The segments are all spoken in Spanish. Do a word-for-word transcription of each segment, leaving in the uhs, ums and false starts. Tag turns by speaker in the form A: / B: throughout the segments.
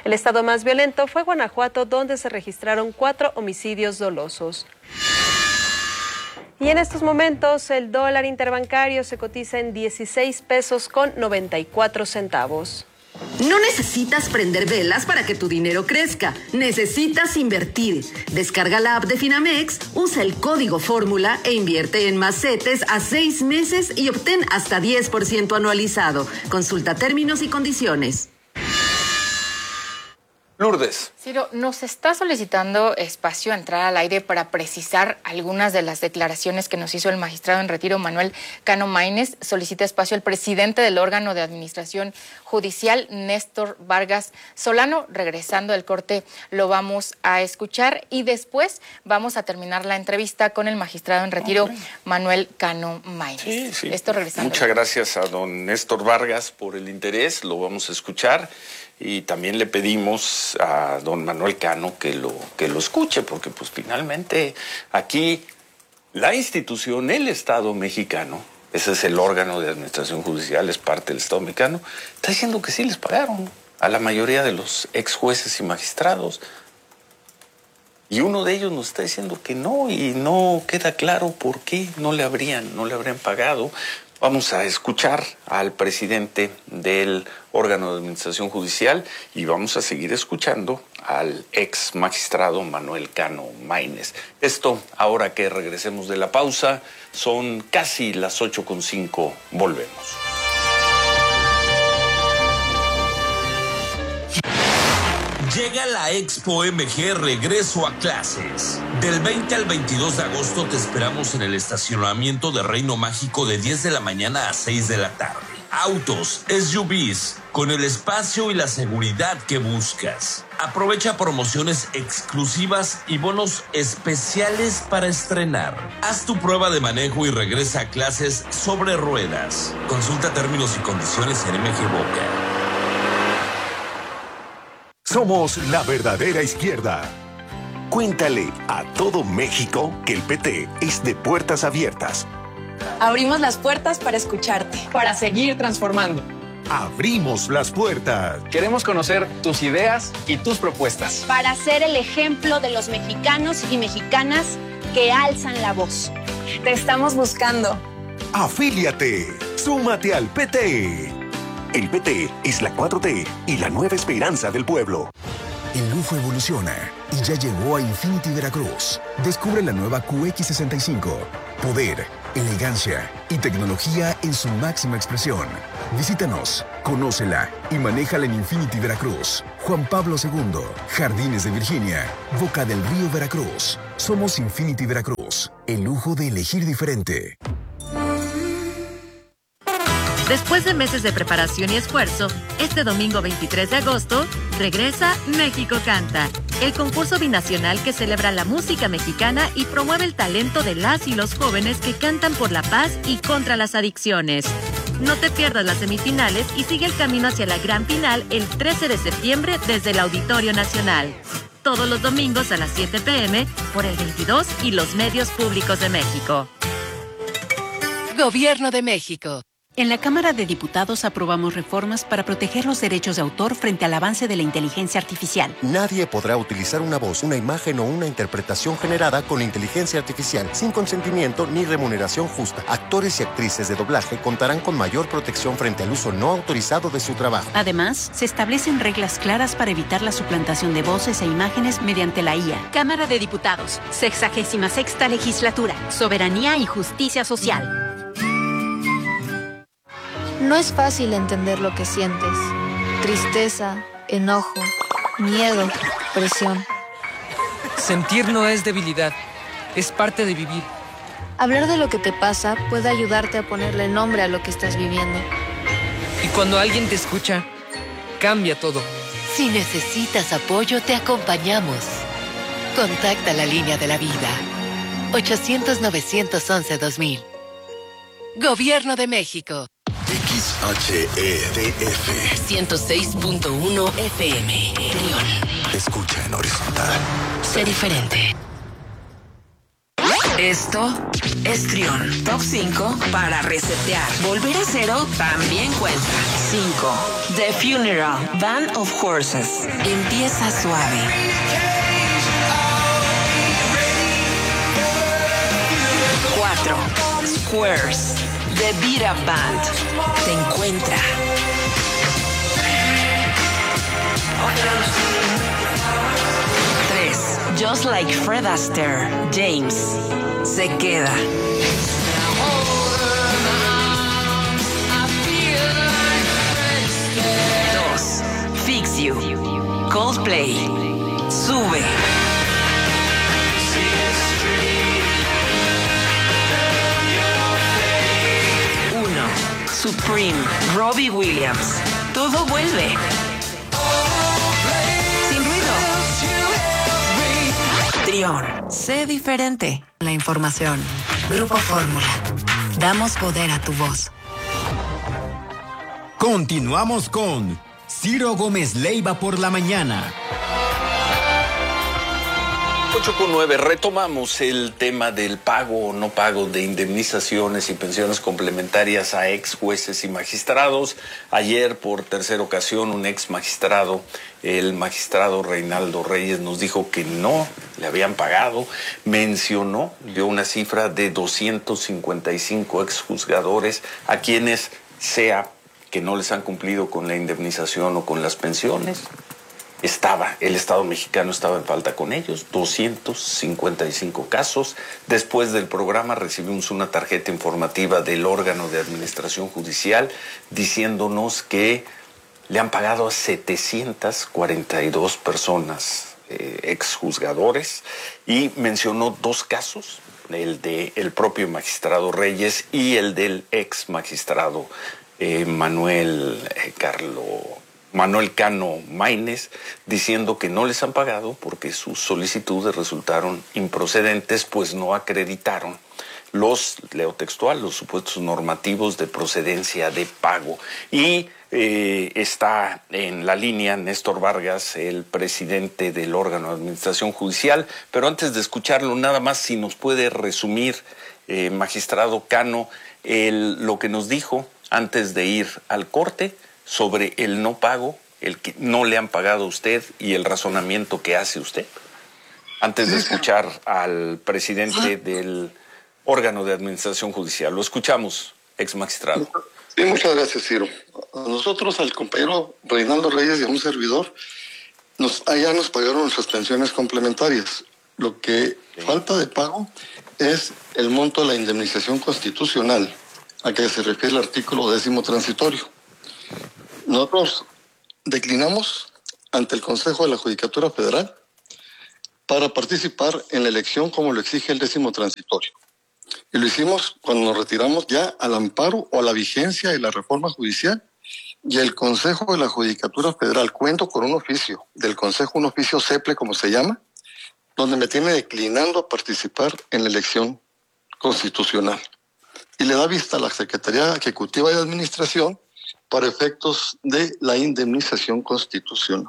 A: El estado más violento fue Guanajuato, donde se registraron cuatro homicidios dolosos. Y en estos momentos el dólar interbancario se cotiza en dieciséis pesos con noventa y cuatro centavos.
B: No necesitas prender velas para que tu dinero crezca. Necesitas invertir. Descarga la app de Finamex, usa el código fórmula e invierte en macetes a seis meses y obtén hasta diez por ciento anualizado. Consulta términos y condiciones.
C: Lourdes.
D: Ciro, nos está solicitando espacio a entrar al aire para precisar algunas de las declaraciones que nos hizo el magistrado en retiro Manuel Cano Maínez. Solicita espacio el presidente del órgano de administración judicial, Néstor Vargas Solano. Regresando del corte lo vamos a escuchar y después vamos a terminar la entrevista con el magistrado en retiro okay. Manuel Cano Maínez.
C: Sí, sí.
D: Esto regresando.
C: Muchas gracias a don Néstor Vargas por el interés, lo vamos a escuchar. Y también le pedimos a don Manuel Cano que lo, que lo escuche, porque pues finalmente aquí la institución, el Estado mexicano, ese es el órgano de administración judicial, es parte del Estado mexicano, está diciendo que sí les pagaron a la mayoría de los ex jueces y magistrados. Y uno de ellos nos está diciendo que no, y no queda claro por qué no le habrían, no le habrían pagado. Vamos a escuchar al presidente del órgano de administración judicial y vamos a seguir escuchando al ex magistrado Manuel Cano Maínez. Esto, ahora que regresemos de la pausa, son casi las ocho con cinco. Volvemos.
E: Llega la Expo M G Regreso a Clases. Del veinte al veintidós de agosto te esperamos en el estacionamiento de Reino Mágico de diez de la mañana a seis de la tarde. Autos, S U Vs, con el espacio y la seguridad que buscas. Aprovecha promociones exclusivas y bonos especiales para estrenar. Haz tu prueba de manejo y regresa a clases sobre ruedas. Consulta términos y condiciones en M G Boca.
F: Somos la verdadera izquierda. Cuéntale a todo México que el P T es de puertas abiertas.
G: Abrimos las puertas para escucharte.
H: Para seguir transformando.
F: Abrimos las puertas.
H: Queremos conocer tus ideas y tus propuestas.
I: Para ser el ejemplo de los mexicanos y mexicanas que alzan la voz.
G: Te estamos buscando.
F: Afíliate. Súmate al P T. El P T es la cuatro T y la nueva esperanza del pueblo.
J: El lujo evoluciona y ya llegó a Infinity Veracruz. Descubre la nueva Q X sesenta y cinco. Poder, elegancia y tecnología en su máxima expresión. Visítanos, conócela y manéjala en Infinity Veracruz. Juan Pablo segundo, Jardines de Virginia, Boca del Río Veracruz. Somos Infinity Veracruz, el lujo de elegir diferente.
K: Después de meses de preparación y esfuerzo, este domingo veintitrés de agosto, regresa México Canta, el concurso binacional que celebra la música mexicana y promueve el talento de las y los jóvenes que cantan por la paz y contra las adicciones. No te pierdas las semifinales y sigue el camino hacia la gran final el trece de septiembre desde el Auditorio Nacional. Todos los domingos a las siete pe eme por el veintidós y los medios públicos de México.
L: Gobierno de México.
M: En la Cámara de Diputados aprobamos reformas para proteger los derechos de autor frente al avance de la inteligencia artificial.
N: Nadie podrá utilizar una voz, una imagen o una interpretación generada con inteligencia artificial sin consentimiento ni remuneración justa. Actores y actrices de doblaje contarán con mayor protección frente al uso no autorizado de su trabajo.
M: Además, se establecen reglas claras para evitar la suplantación de voces e imágenes mediante la I A.
O: Cámara de Diputados, sexagésima sexta legislatura, soberanía y justicia social.
P: No es fácil entender lo que sientes. Tristeza, enojo, miedo, presión.
Q: Sentir no es debilidad, es parte de vivir.
P: Hablar de lo que te pasa puede ayudarte a ponerle nombre a lo que estás viviendo.
Q: Y cuando alguien te escucha, cambia todo.
L: Si necesitas apoyo, te acompañamos. Contacta la línea de la vida. ochocientos, novecientos once, dos mil. Gobierno de México.
F: X H E D F
L: ciento seis punto uno F M. León.
F: Escucha en horizontal.
L: Sé diferente.
R: Esto es Trión. Top cinco para resetear. Volver a cero también cuenta. cinco. The Funeral, Band of Horses. Empieza suave. cuatro. Squares, The Beat Up Band. Te encuentra. tres. Just Like Fred Astaire, James. Se queda. dos. Fix You, Coldplay. Sube. uno. Supreme, Robbie Williams. Todo vuelve. Sin ruido. Trión. Sé diferente.
S: La información. Grupo Fórmula. Damos poder a tu voz.
T: Continuamos con Ciro Gómez Leiva por la mañana.
C: ocho con nueve, retomamos el tema del pago o no pago de indemnizaciones y pensiones complementarias a ex jueces y magistrados. Ayer, por tercera ocasión, un ex magistrado, el magistrado Reinaldo Reyes, nos dijo que no le habían pagado. Mencionó, dio una cifra de doscientos cincuenta y cinco exjuzgadores a quienes sea que no les han cumplido con la indemnización o con las pensiones. Estaba, el Estado mexicano estaba en falta con ellos, doscientos cincuenta y cinco casos. Después del programa recibimos una tarjeta informativa del órgano de administración judicial diciéndonos que le han pagado a setecientas cuarenta y dos personas, eh, exjuzgadores, y mencionó dos casos, el del propio magistrado Reyes y el del ex magistrado eh, Manuel eh, Carlo Manuel Cano Maínez, diciendo que no les han pagado porque sus solicitudes resultaron improcedentes, pues no acreditaron los, leo textual, los supuestos normativos de procedencia de pago. Y eh, está en la línea Néstor Vargas, el presidente del órgano de administración judicial, pero antes de escucharlo, nada más si nos puede resumir, eh, magistrado Cano, el, lo que nos dijo antes de ir al corte sobre el no pago, el que no le han pagado a usted y el razonamiento que hace usted, antes de escuchar al presidente del órgano de administración judicial. Lo escuchamos, ex magistrado.
U: Sí, muchas gracias, Ciro. A nosotros, al compañero Reinaldo Reyes y a un servidor, nos, allá nos pagaron nuestras pensiones complementarias. Lo que sí. falta de pago es el monto de la indemnización constitucional, a que se refiere el artículo décimo transitorio. Nosotros declinamos ante el Consejo de la Judicatura Federal para participar en la elección como lo exige el décimo transitorio. Y lo hicimos cuando nos retiramos ya al amparo o a la vigencia de la reforma judicial, y el Consejo de la Judicatura Federal, cuento con un oficio del Consejo, un oficio CEPLE como se llama, donde me tiene declinando a participar en la elección constitucional. Y le da vista a la Secretaría Ejecutiva de Administración para efectos de la indemnización constitucional.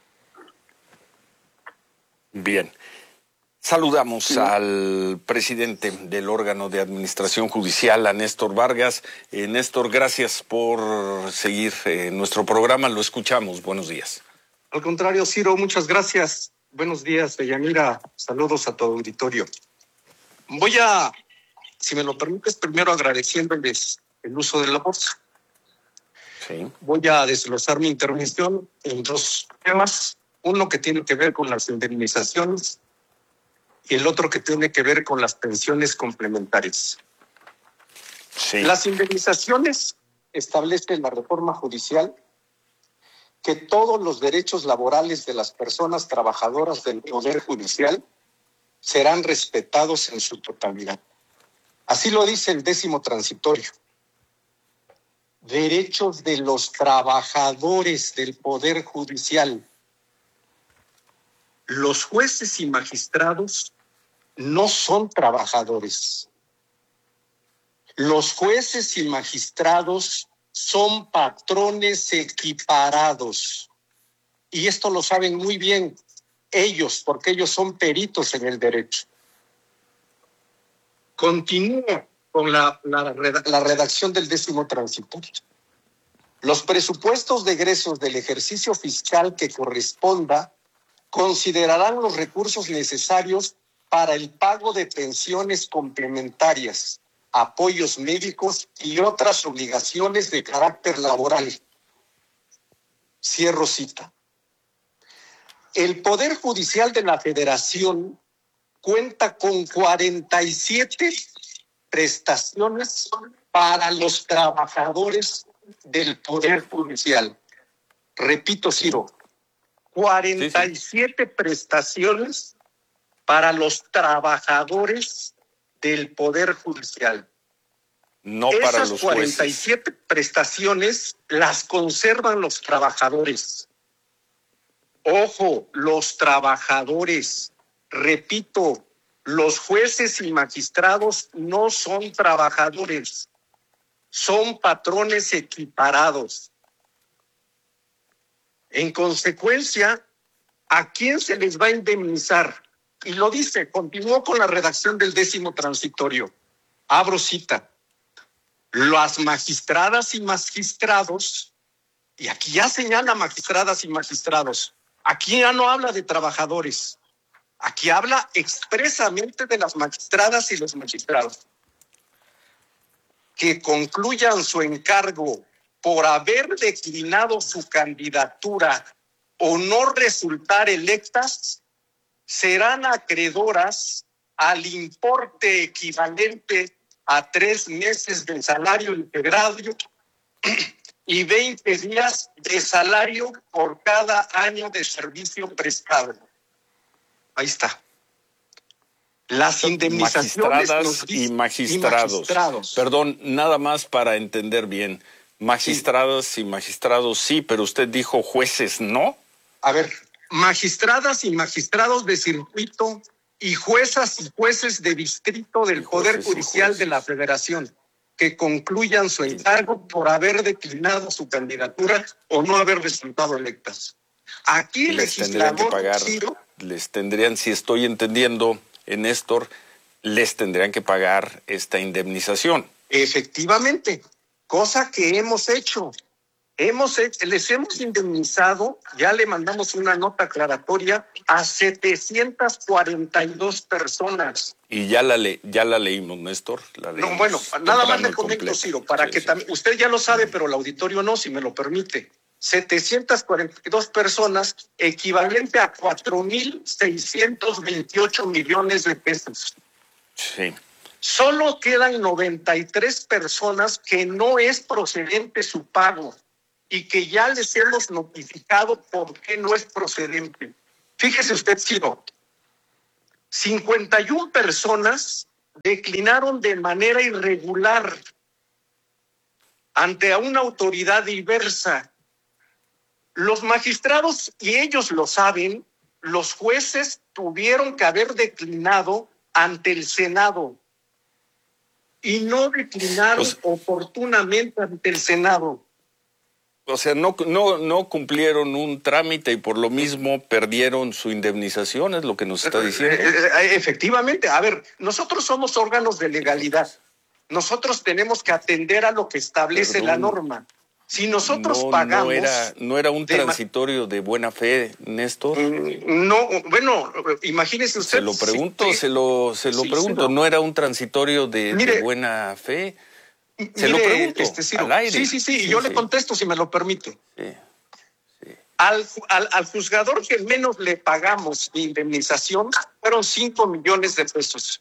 C: Bien. Saludamos sí. al presidente del órgano de administración judicial, a Néstor Vargas. Eh, Néstor, gracias por seguir eh, nuestro programa. Lo escuchamos. Buenos días.
V: Al contrario, Ciro, muchas gracias. Buenos días, Deyanira. Saludos a tu auditorio. Voy a, si me lo permites, primero agradeciéndoles el uso de la voz.
C: Sí.
V: Voy a desglosar mi intervención en dos temas. Uno que tiene que ver con las indemnizaciones y el otro que tiene que ver con las pensiones complementarias.
C: Sí.
V: Las indemnizaciones establece la reforma judicial que todos los derechos laborales de las personas trabajadoras del Poder Judicial serán respetados en su totalidad. Así lo dice el décimo transitorio. Derechos de los trabajadores del Poder Judicial. Los jueces y magistrados no son trabajadores. Los jueces y magistrados son patrones equiparados. Y esto lo saben muy bien ellos, porque ellos son peritos en el derecho. Continúo con la, la, la redacción del décimo transitorio. Los presupuestos de egresos del ejercicio fiscal que corresponda considerarán los recursos necesarios para el pago de pensiones complementarias, apoyos médicos y otras obligaciones de carácter laboral. Cierro cita. El Poder Judicial de la Federación cuenta con cuarenta y siete prestaciones para los trabajadores del Poder Judicial. Repito, Ciro, cuarenta y siete sí, sí. prestaciones para los trabajadores del Poder Judicial.
C: No
V: Esas
C: para los
V: cuarenta y siete
C: jueces.
V: Prestaciones las conservan los trabajadores. Ojo, los trabajadores. Repito, los jueces y magistrados no son trabajadores, son patrones equiparados. En consecuencia, ¿a quién se les va a indemnizar? Y lo dice, continuó con la redacción del décimo transitorio. Abro cita. Las magistradas y magistrados, y aquí ya señala magistradas y magistrados, aquí ya no habla de trabajadores, aquí habla expresamente de las magistradas y los magistrados, que concluyan su encargo por haber declinado su candidatura o no resultar electas, serán acreedoras al importe equivalente a tres meses del salario integrado y veinte días de salario por cada año de servicio prestado. Ahí está. Las indemnizaciones
C: magistradas y magistrados. y magistrados. Perdón, nada más para entender bien. Magistradas sí. y magistrados sí, pero usted dijo jueces no.
V: A ver, magistradas y magistrados de circuito y juezas y jueces de distrito del Poder Judicial de la Federación que concluyan su encargo por haber declinado su candidatura o no haber resultado electas. Aquí el
C: les tendrían que pagar,
V: Ciro,
C: les tendrían, si estoy entendiendo, Néstor, les tendrían que pagar esta indemnización.
V: Efectivamente, cosa que hemos hecho. Hemos hecho, les hemos indemnizado, ya le mandamos una nota aclaratoria a setecientas cuarenta y dos personas.
C: Y ya la le, ya la leímos, Néstor. La leímos
V: no, bueno, nada más le comento,
C: completo.
V: Ciro, para
C: sí,
V: que
C: sí.
V: también, usted ya lo sabe, pero el auditorio no, si me lo permite. setecientas cuarenta y dos personas, equivalente a cuatro mil seiscientos veintiocho millones de pesos.
C: Sí.
V: Solo quedan noventa y tres personas que no es procedente su pago y que ya les hemos notificado por qué no es procedente. Fíjese usted, Ciro, cincuenta y una personas declinaron de manera irregular ante una autoridad diversa. Los magistrados, y ellos lo saben, los jueces tuvieron que haber declinado ante el Senado y no declinaron pues, oportunamente ante el Senado.
C: O sea, no, no, no cumplieron un trámite y por lo mismo perdieron su indemnización, es lo que nos está diciendo.
V: Efectivamente, a ver, nosotros somos órganos de legalidad. Nosotros tenemos que atender a lo que establece Perdón. la norma. Si nosotros
C: no,
V: pagamos...
C: No era, no era un transitorio de buena fe, Néstor.
V: No, bueno, imagínese usted...
C: Se lo pregunto, sí, se lo, se lo sí, pregunto. Sí, no. no era un transitorio de, Mire, de buena fe. Se
V: Mire,
C: lo pregunto,
V: este, Ciro,
C: al aire.
V: Sí, sí, sí, y
C: sí
V: yo
C: sí.
V: le contesto si me lo permite.
C: Sí, sí.
V: Al, al, al juzgador que menos le pagamos de indemnización fueron cinco millones de pesos.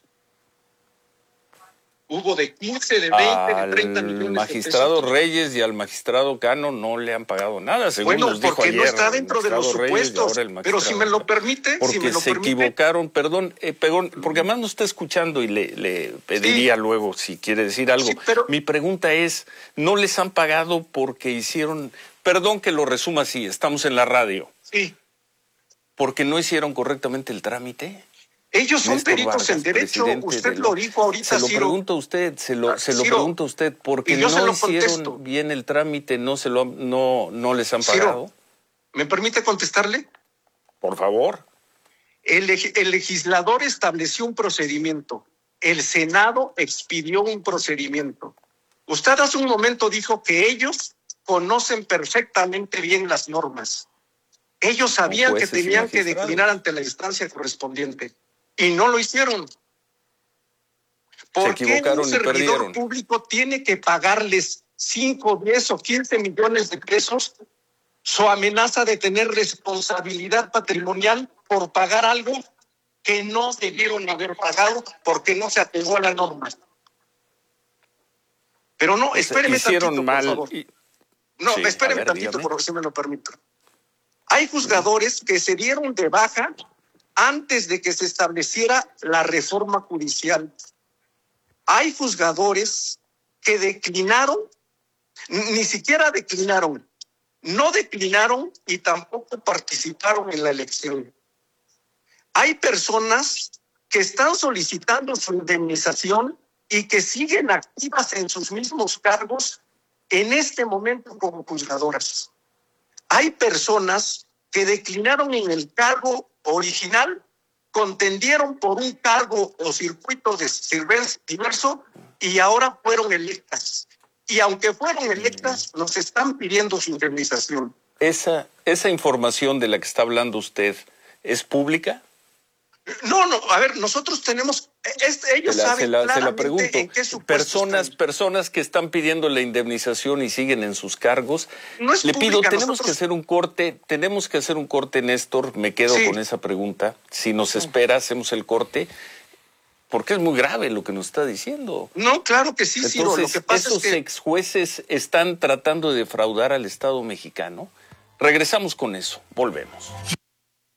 V: Hubo de quince, de veinte,
C: al
V: de treinta millones
C: Al magistrado
V: de pesos.
C: Reyes y al magistrado Cano no le han pagado nada, según
V: bueno,
C: nos dijo
V: porque
C: ayer.
V: no está dentro de los supuestos. Pero si me lo permite,
C: porque
V: si me lo
C: se
V: permite.
C: equivocaron, perdón, eh, perdón, porque además no está escuchando y le, le pediría sí. luego si quiere decir algo.
V: Sí, pero...
C: Mi pregunta es, ¿no les han pagado porque hicieron, perdón que lo resuma así, estamos en la radio?
V: Sí.
C: ¿Porque no hicieron correctamente el trámite?
V: Ellos son Néstor peritos Vargas, en derecho, usted lo dijo ahorita,
C: Se lo
V: Ciro.
C: pregunta usted, se lo, se lo
V: Ciro,
C: pregunta usted, porque no hicieron contesto. bien el trámite, no se lo no, no les han pagado.
V: Ciro, ¿me permite contestarle?
C: Por favor.
V: El, el legislador estableció un procedimiento. el Senado expidió un procedimiento. Usted hace un momento dijo que ellos conocen perfectamente bien las normas. Ellos sabían que tenían que declinar ante la instancia correspondiente y no lo hicieron. ¿Por qué un servidor público tiene que pagarles cinco, diez o quince millones de pesos su amenaza de tener responsabilidad patrimonial por pagar algo que no debieron haber pagado porque no se apegó a la norma? Pero no, espéreme tantito, por favor. Y... No, sí, espéreme ver, tantito, dígame. Por si me lo permito. Hay juzgadores que se dieron de baja antes de que se estableciera la reforma judicial. Hay juzgadores que declinaron, ni siquiera declinaron, no declinaron y tampoco participaron en la elección. Hay personas que están solicitando su indemnización y que siguen activas en sus mismos cargos en este momento como juzgadoras. Hay personas que declinaron en el cargo original, contendieron por un cargo o circuito de diverso y ahora fueron electas. Y aunque fueron electas, nos están pidiendo su indemnización.
C: ¿Esa, esa información de la que está hablando usted es pública?
V: No, no, a ver, nosotros tenemos, este, ellos
C: se la,
V: saben
C: se la,
V: claramente
C: se la pregunto.
V: En qué supuesto
C: personas,
V: están.
C: personas que están pidiendo la indemnización y siguen en sus cargos.
V: No es
C: Le
V: pública,
C: pido, tenemos
V: nosotros...
C: que hacer un corte, tenemos que hacer un corte, Néstor, me quedo sí. con esa pregunta. Si nos espera, hacemos el corte, porque es muy grave lo que nos está diciendo.
V: No, claro que sí,
C: Entonces,
V: Ciro, lo que pasa
C: ¿esos
V: es que...
C: ex jueces están tratando de defraudar al Estado mexicano? Regresamos con eso, volvemos.